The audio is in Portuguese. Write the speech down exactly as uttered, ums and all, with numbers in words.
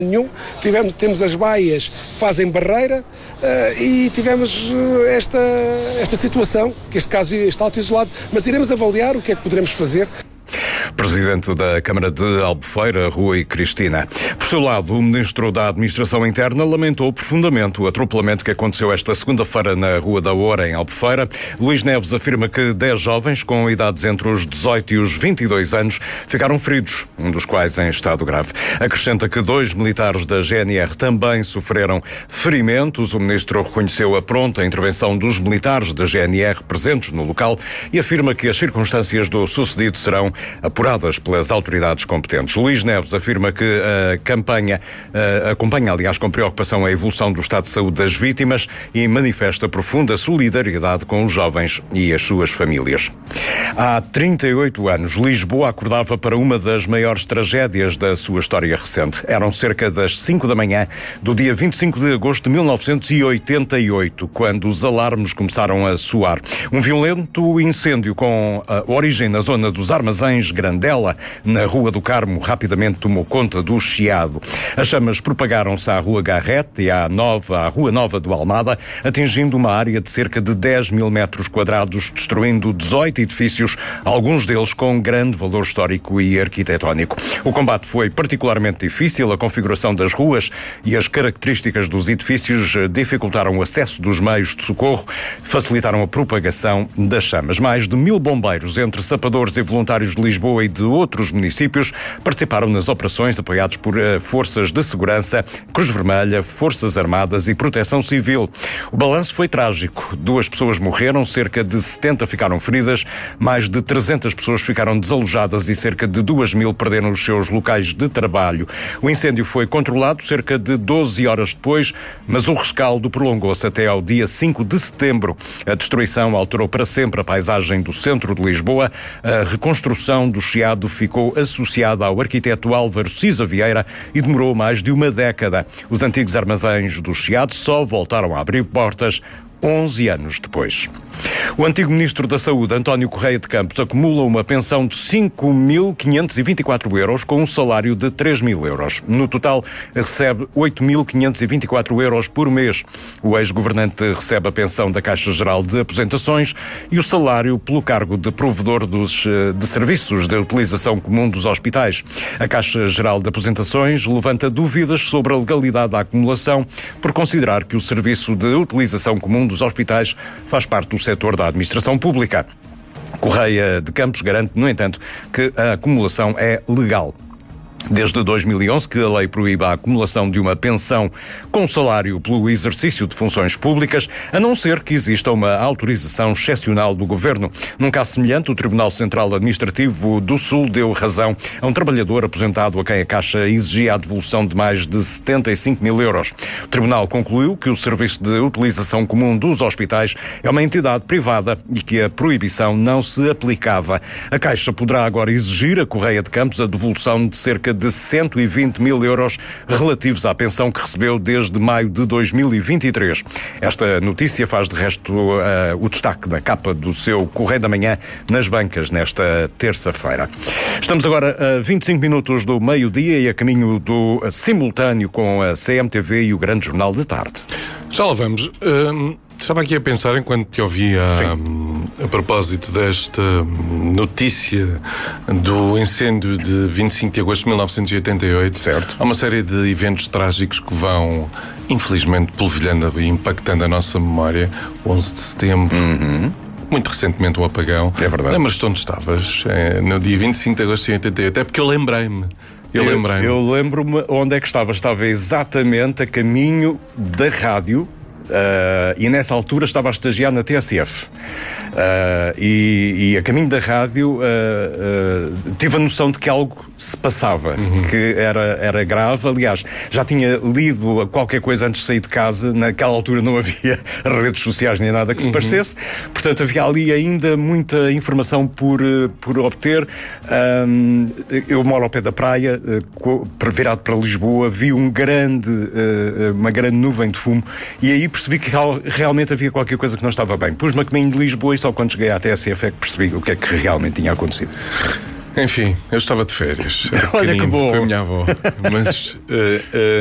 nenhum. Tivemos, temos as baias que fazem barreira uh, e tivemos uh, esta, esta situação, que este caso está auto-isolado, mas iremos avaliar o que é que poderemos fazer. Presidente da Câmara de Albufeira, Rui Cristina. Por seu lado, o Ministro da Administração Interna lamentou profundamente o atropelamento que aconteceu esta segunda-feira na Rua da Oura, em Albufeira. Luís Neves afirma que dez jovens com idades entre os dezoito e os vinte e dois anos ficaram feridos, um dos quais em estado grave. Acrescenta que dois militares da G N R também sofreram ferimentos. O Ministro reconheceu a pronta intervenção dos militares da G N R presentes no local e afirma que as circunstâncias do sucedido serão apuradas pelas autoridades competentes. Luís Neves afirma que a campanha uh, acompanha, aliás, com preocupação a evolução do estado de saúde das vítimas e manifesta profunda solidariedade com os jovens e as suas famílias. Há trinta e oito anos, Lisboa acordava para uma das maiores tragédias da sua história recente. Eram cerca das cinco da manhã do dia vinte e cinco de agosto de mil novecentos e oitenta e oito, quando os alarmes começaram a soar. Um violento incêndio com a origem na zona dos armazéns Grandela, na Rua do Carmo, rapidamente tomou conta do Chiado. As chamas propagaram-se à Rua Garrete e à, Nova, à Rua Nova do Almada, atingindo uma área de cerca de dez mil metros quadrados, destruindo dezoito edifícios, alguns deles com grande valor histórico e arquitetónico. O combate foi particularmente difícil, a configuração das ruas e as características dos edifícios dificultaram o acesso dos meios de socorro, facilitaram a propagação das chamas. Mais de mil bombeiros, entre sapadores e voluntários de Lisboa e de outros municípios, participaram nas operações apoiados por uh, forças de segurança, Cruz Vermelha, Forças Armadas e Proteção Civil. O balanço foi trágico. Duas pessoas morreram, cerca de setenta ficaram feridas, mais de trezentas pessoas ficaram desalojadas e cerca de duas mil perderam os seus locais de trabalho. O incêndio foi controlado cerca de doze horas depois, mas o rescaldo prolongou-se até ao dia cinco de setembro. A destruição alterou para sempre a paisagem do centro de Lisboa. A reconstrução do Chiado ficou associada ao arquiteto Álvaro Cisa Vieira e demorou mais de uma década. Os antigos armazéns do Chiado só voltaram a abrir portas onze anos depois. O antigo Ministro da Saúde, António Correia de Campos, acumula uma pensão de cinco mil quinhentos e vinte e quatro euros com um salário de três mil euros. No total, recebe oito mil quinhentos e vinte e quatro euros por mês. O ex-governante recebe a pensão da Caixa Geral de Aposentações e o salário pelo cargo de provedor dos, de serviços de utilização comum dos hospitais. A Caixa Geral de Aposentações levanta dúvidas sobre a legalidade da acumulação por considerar que o serviço de utilização comum dos hospitais faz parte do setor da administração pública. Correia de Campos garante, no entanto, que a acumulação é legal. Desde dois mil e onze que a lei proíbe a acumulação de uma pensão com salário pelo exercício de funções públicas, a não ser que exista uma autorização excepcional do Governo. Num caso semelhante, o Tribunal Central Administrativo do Sul deu razão a um trabalhador aposentado a quem a Caixa exigia a devolução de mais de setenta e cinco mil euros. O Tribunal concluiu que o Serviço de Utilização Comum dos Hospitais é uma entidade privada e que a proibição não se aplicava. A Caixa poderá agora exigir a Correia de Campos a devolução de cerca de cento e vinte mil euros relativos à pensão que recebeu desde maio de dois mil e vinte e três. Esta notícia faz de resto uh, o destaque da capa do seu Correio da Manhã nas bancas nesta terça-feira. Estamos agora a vinte e cinco minutos do meio-dia e a caminho do uh, simultâneo com a C M T V e o Grande Jornal de Tarde. Já lá vamos. Uh, estava aqui a pensar, enquanto te ouvia um, a propósito desta notícia do incêndio de vinte e cinco de agosto de mil novecentos e oitenta e oito. Certo. Há uma série de eventos trágicos que vão, infelizmente, polvilhando e impactando a nossa memória. onze de setembro. Uhum. Muito recentemente um apagão. É verdade. Lembras-te onde estavas? É, no dia vinte e cinco de agosto de oitenta e oito. É porque eu lembrei-me. Eu, eu lembrei-me. Eu lembro-me onde é que estava. Estava exatamente a caminho da rádio. Uh, e nessa altura estava a estagiar na T S F. Uh, e, e a caminho da rádio uh, uh, tive a noção de que algo se passava, uhum. que era, era grave. Aliás, já tinha lido qualquer coisa antes de sair de casa. Naquela altura não havia redes sociais nem nada que se uhum. parecesse. Portanto, havia ali ainda muita informação por, por obter. Um, eu moro ao pé da praia, uh, virado para Lisboa, vi um grande, uh, uma grande nuvem de fumo e aí percebi que real, realmente havia qualquer coisa que não estava bem. Pus-me a caminho de Lisboa e só quando cheguei à T S F é que percebi o que é que realmente tinha acontecido. Enfim, eu estava de férias. Olha que bom. Com a minha avó. Mas. Uh, uh,